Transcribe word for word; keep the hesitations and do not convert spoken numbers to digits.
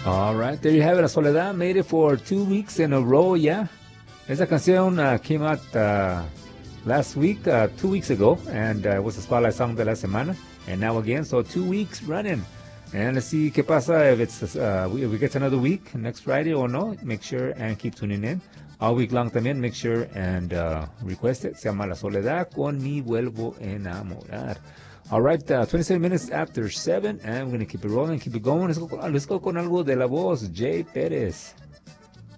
All right, there you have it. La Soledad made it for two weeks in a row, yeah. Esa canción uh, came out uh, last week, uh, two weeks ago, and uh, was the Spotlight Song de la Semana. And now again, so two weeks running. And let's see qué pasa if it's uh, if we get another week next Friday or no. Make sure and keep tuning in. All week long también, make sure and uh, request it. Se llama La Soledad con Mi Vuelvo Enamorar. All right, uh, twenty-seven minutes after seven, and we're going to keep it rolling, keep it going. Let's go, let's go con algo de la voz, Jay Pérez.